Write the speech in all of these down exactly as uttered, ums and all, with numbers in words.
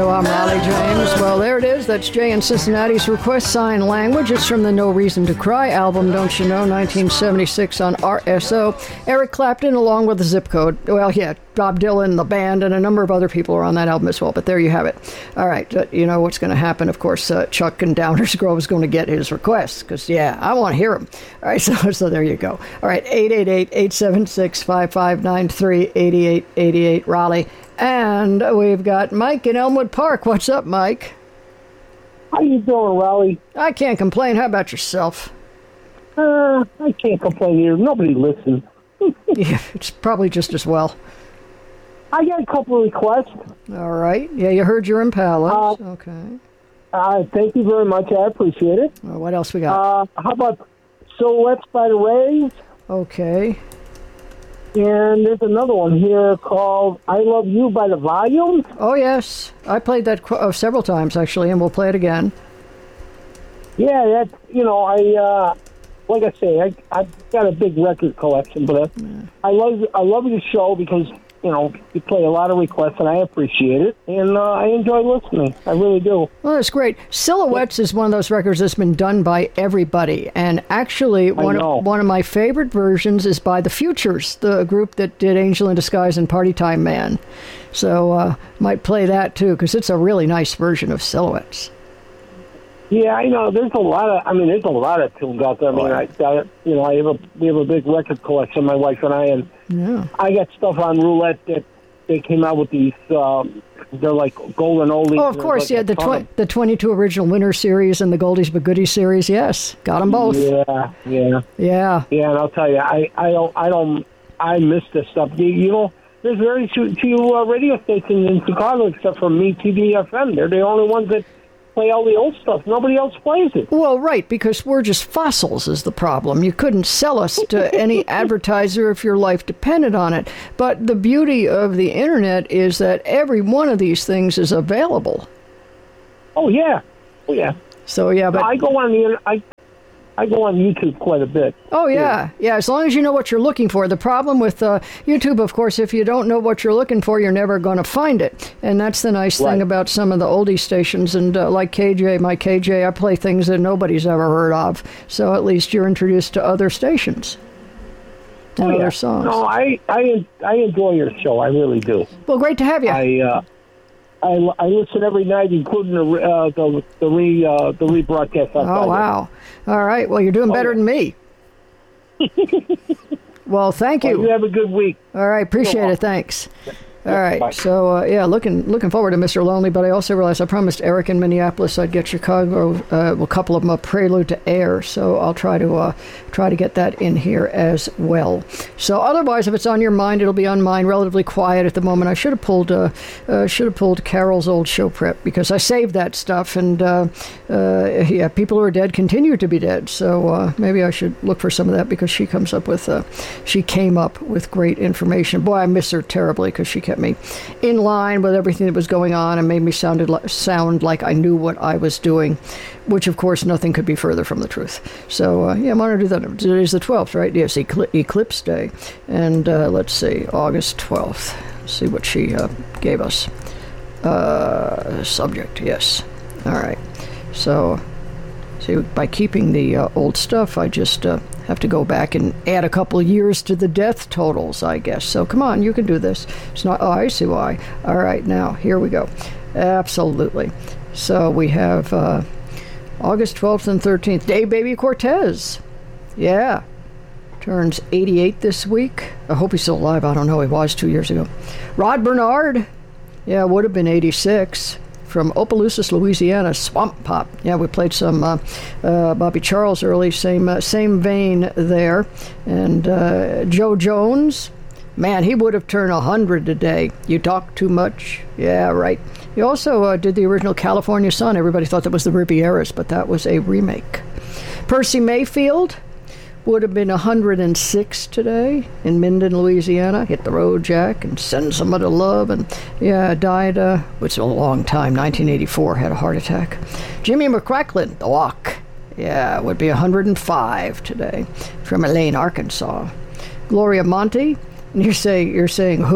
Radio. I'm Raleigh James. Well, there it is. That's Jay in Cincinnati's Request Sign Language. It's from the No Reason to Cry album, Don't You Know, nineteen seventy-six on R S O. Eric Clapton along with the Zip Code. Well, yeah, Bob Dylan, the band, and a number of other people are on that album as well. But there you have it. All right. Uh, you know what's going to happen. Of course, uh, Chuck in Downers Grove is going to get his request because, yeah, I want to hear him. All right. So, so there you go. All right. eight eight eight, eight seven six, five five nine three, eight eight eight eight, Raleigh. And we've got Mike in Elmwood Park. What's up, Mike? How you doing, Raleigh? I can't complain. How about yourself? Uh, I can't complain here. Nobody listens. Yeah, it's probably just as well. I got a couple of requests. All right. Yeah, you heard your Impala. Uh, okay. Uh, thank you very much. I appreciate it. Well, what else we got? Uh, how about Silhouettes by the Rays? Okay. And there's another one here called I Love You by the Volumes. Oh, yes. I played that qu- oh, several times, actually, and we'll play it again. Yeah, that, you know, I, uh, like I say, I, I've got a big record collection, but I, yeah. I love I love your show because, you know, you play a lot of requests, and I appreciate it, and uh, I enjoy listening. I really do. Well, that's great. Silhouettes is one of those records that's been done by everybody, and actually, one of, one of my favorite versions is by The Futures, the group that did Angel in Disguise and Party Time Man. So, uh, might play that, too, because it's a really nice version of Silhouettes. Yeah, I know. There's a lot of. I mean, there's a lot of tunes out there. I mean, I, I you know, I have a we have a big record collection, my wife and I, and yeah. I got stuff on Roulette that they came out with these. Um, they're like golden oldies. Oh, of course, like yeah. The tw- the twenty-two original Winner series and the Goldies but Goodies series. Yes, got them both. Yeah, yeah, yeah, yeah. And I'll tell you, I, I don't, I don't, I miss this stuff. You, you know, there's very few, few uh, radio stations in Chicago except for Me T V F M. They're the only ones that play all the old stuff. Nobody else plays it. Well, right, because we're just fossils is the problem. You couldn't sell us to any advertiser if your life depended on it. But the beauty of the Internet is that every one of these things is available. Oh, yeah. Oh, yeah. So, yeah, but... I go on the... I, I go on YouTube quite a bit. Oh, yeah. Yeah, as long as you know what you're looking for. The problem with uh, YouTube, of course, if you don't know what you're looking for, you're never going to find it. And that's the nice right. thing about some of the oldie stations. And uh, like K J, my K J, I play things that nobody's ever heard of. So at least you're introduced to other stations and oh, yeah. other songs. No, I, I, I enjoy your show. I really do. Well, great to have you. I... Uh, I, I listen every night, including the uh, the the re uh, the rebroadcast. Oh wow! All right. Well, you're doing better oh, yeah. than me. Well, thank you. Well, you have a good week. All right. Appreciate it. Thanks. All right. Bye. So, uh, yeah, looking looking forward to Mister Lonely, but I also realized I promised Eric in Minneapolis I'd get Chicago, uh, well, a couple of them, a prelude to Air, so I'll try to uh, try to get that in here as well. So, otherwise, if it's on your mind, it'll be on mine. Relatively quiet at the moment. I should have pulled uh, uh, should have pulled Carol's old show prep because I saved that stuff, and uh, uh, yeah, people who are dead continue to be dead. So uh, maybe I should look for some of that because she comes up with uh, she came up with great information. Boy, I miss her terribly because she came me in line with everything that was going on and made me sounded like, sound like I knew what I was doing, which, of course, nothing could be further from the truth. So, uh, yeah, I'm honored to do that. Today's the twelfth, right? Yes, Ecl- Eclipse Day. And uh, let's see, August twelfth. Let's see what she uh, gave us. Uh, subject, yes. All right. So, see, by keeping the uh, old stuff, I just... Uh, have to go back and add a couple of years to the death totals, I guess. So come on, you can do this. It's not, oh, I see why. All right, now, here we go. Absolutely. So we have uh, August twelfth and thirteenth. Dave Baby Cortez. Yeah. Turns eighty-eight this week. I hope he's still alive. I don't know. He was two years ago. Rod Bernard. Yeah, would have been eighty-six. From Opelousas, Louisiana, Swamp Pop. Yeah, we played some uh, uh, Bobby Charles early, same uh, same vein there. And uh, Joe Jones, man, he would have turned one hundred today. You talk too much. Yeah, right. He also uh, did the original California Sun. Everybody thought that was the Rivieras, but that was a remake. Percy Mayfield would have been one hundred six today in Minden, Louisiana. Hit the road, Jack, and send somebody love. And, yeah, died, uh, which is a long time, nineteen eighty-four, had a heart attack. Jimmy McCracklin, The Walk. Yeah, would be one hundred five today from Elaine, Arkansas. Gloria Monty. And you're saying, you're saying who?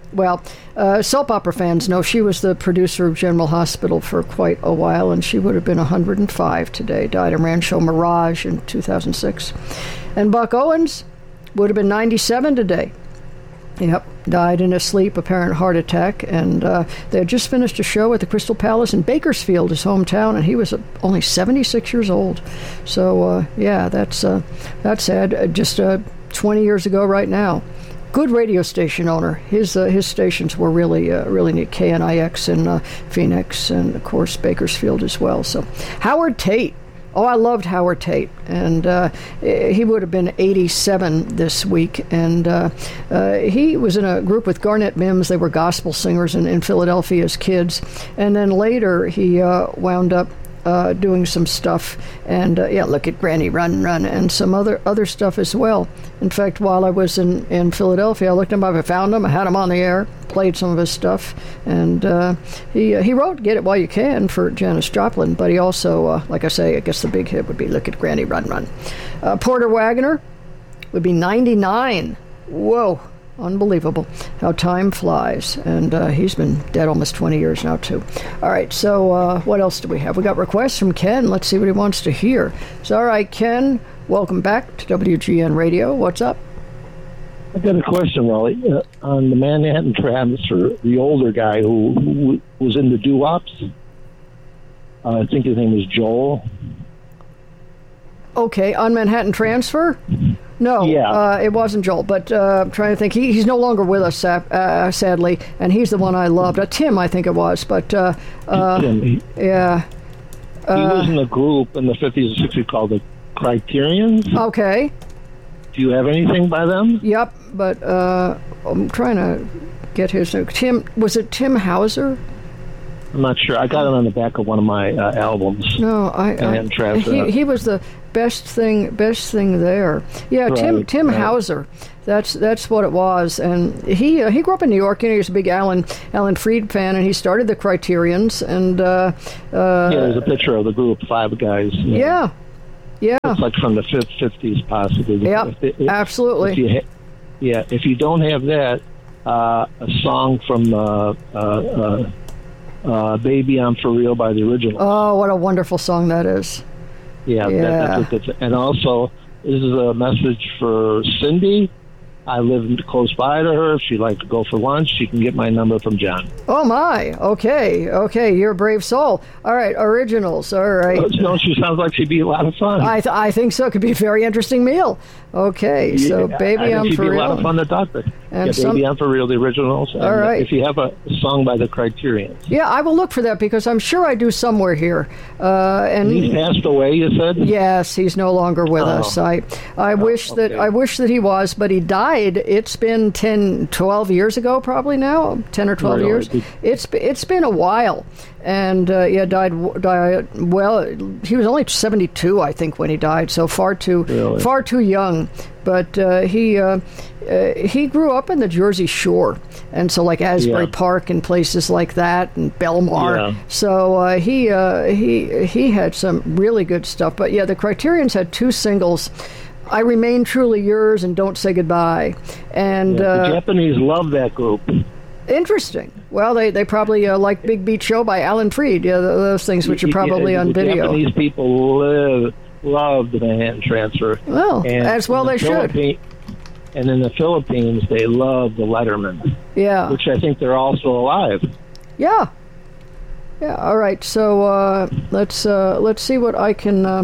Well, uh, soap opera fans know she was the producer of General Hospital for quite a while, and she would have been one hundred five today. Died in Rancho Mirage in two thousand six. And Buck Owens would have been ninety-seven today. Yep, died in his sleep, apparent heart attack, and uh, they had just finished a show at the Crystal Palace in Bakersfield, his hometown, and he was uh, only seventy-six years old. So, uh, yeah, that's uh, that's sad. Uh, just uh, twenty years ago right now. Good radio station owner. His uh, his stations were really uh, really neat. K N I X in uh, Phoenix, and of course Bakersfield as well. So Howard Tate. Oh, I loved Howard Tate, and uh, he would have been eighty-seven this week. And uh, uh, he was in a group with Garnett Mims. They were gospel singers in, in Philadelphia as kids, and then later he uh, wound up Uh, doing some stuff, and uh, yeah, Look at Granny Run Run, and some other other stuff as well. In fact, while I was in, in Philadelphia, I looked him up, I found him, I had him on the air, played some of his stuff, and uh, he uh, he wrote "Get It While You Can" for Janis Joplin, but he also, uh, like I say, I guess the big hit would be "Look at Granny Run Run." Uh, Porter Wagoner would be ninety-nine. Whoa. Unbelievable how time flies. And uh, he's been dead almost twenty years now, too. All right, so uh, what else do we have? We got requests from Ken. Let's see what he wants to hear. So, all right, Ken, welcome back to W G N Radio. What's up? I got a question, Wally. Uh, on the Manhattan Transfer, the older guy who, who was in the doo-wops, uh, I think his name was Joel. Okay, on Manhattan Transfer? No, yeah. uh, it wasn't Joel, but uh, I'm trying to think. He, he's no longer with us, uh, sadly, and he's the one I loved. Uh, Tim, I think it was, but uh, uh, Tim, he, yeah. Uh, he was in a group in the fifties and sixties called the Criterions. Okay. Do you have anything by them? Yep, but uh, I'm trying to get his name. Tim, was it Tim Hauser? I'm not sure. I got it on the back of one of my uh, albums. No, I. I he, he was the best thing. Best thing there. Yeah, right, Tim. Tim right. Hauser. That's that's what it was. And he uh, he grew up in New York. You know, he was a big Alan Alan Freed fan, and he started the Criterions. And uh, uh, yeah, there's a picture of the group, five guys. You know. Yeah, yeah. It's like from the fifties, possibly. Yeah, if, if, absolutely. If you ha- yeah, if you don't have that, uh, a song from. Uh, uh, uh, Uh, Baby, I'm For Real by the Originals. Oh, what a wonderful song that is. Yeah, yeah. That, that's, that's, and also, this is a message for Cindy. I live close by to her. If she'd like to go for lunch, she can get my number from John. Oh, my. Okay. Okay. You're a brave soul. All right. Originals. All right. No, she sounds like she'd be a lot of fun. I th- I think so. It could be a very interesting meal. Okay. Yeah, so, Baby, I I'm think For she'd Real. be a lot of fun to talk to. And yeah, some... Baby, I'm For Real, the Originals. And all right. If you have a song by the Criterions. Yeah, I will look for that because I'm sure I do somewhere here. Uh, and he's passed away, you said? Yes, he's no longer with oh. us. I I oh, wish okay. that I wish that he was, but he died. It's been ten, twelve years ago, probably now, ten or twelve really? years. It's it's been a while, and uh, yeah, died died well. He was only seventy-two, I think, when he died. So far too really? far too young. But uh, he uh, uh, he grew up in the Jersey Shore, and so like Asbury yeah. Park and places like that, and Belmar. Yeah. So uh, he uh, he he had some really good stuff. But yeah, the Criterions had two singles. I Remain Truly Yours and Don't Say Goodbye. And yeah, the uh, Japanese love that group. Interesting. Well, they, they probably uh, like Big Beat Show by Alan Freed, yeah, those things which are probably yeah, on the video. Japanese people live, love the Manhattan Transfer. Well, and as well they should. And in the Philippines, they love the Letterman. Yeah. Which I think they're also alive. Yeah. Yeah. All right. So uh, let's uh, let's see what I can. Uh,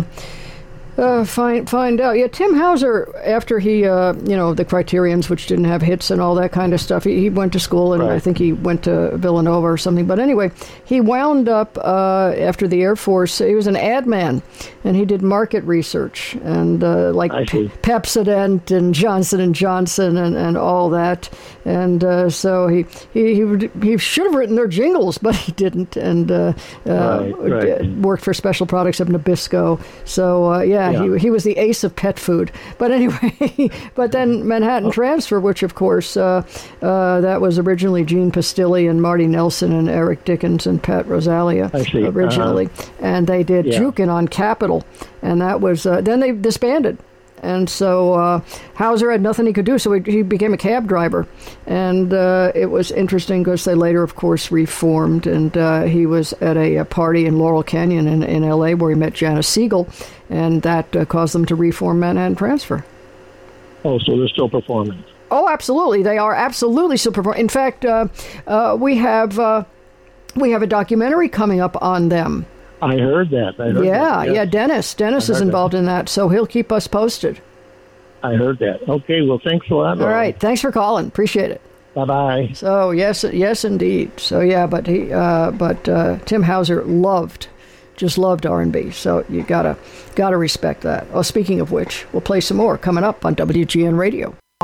Uh, find find out. Yeah, Tim Hauser, after he, uh, you know, the Criterions, which didn't have hits and all that kind of stuff, he, he went to school, and right. I think he went to Villanova or something. But anyway, he wound up, uh, after the Air Force, he was an ad man, and he did market research, and uh, like P- Pepsodent and Johnson and Johnson and, and all that. And uh, so he, he, he, would, he should have written their jingles, but he didn't, and uh, uh, right, right. worked for Special Products of Nabisco. So, uh, yeah. Yeah. He, he was the ace of pet food. But anyway, but then Manhattan Transfer, which, of course, uh, uh, that was originally Gene Pastilli and Marty Nelson and Eric Dickens and Pat Rosalia originally. Uh-huh. And they did yeah. Jukin' on Capitol. And that was, uh, then they disbanded. And so uh, Hauser had nothing he could do, so he, he became a cab driver. And uh, it was interesting because they later, of course, reformed. And uh, he was at a, a party in Laurel Canyon in, in L A where he met Janice Siegel, and that uh, caused them to reform Manhattan Transfer. Oh, so they're still performing. Oh, absolutely. They are absolutely still performing. In fact, uh, uh, we have uh, we have a documentary coming up on them. I heard that. I heard yeah, that, yes. yeah. Dennis, Dennis is involved that. in that, so he'll keep us posted. I heard that. Okay, well, thanks a lot. All right, thanks for calling. Appreciate it. Bye bye. So yes, yes, indeed. So yeah, but he, uh, but uh, Tim Hauser loved, just loved R and B. So you gotta, gotta respect that. Oh, speaking of which, we'll play some more coming up on W G N Radio.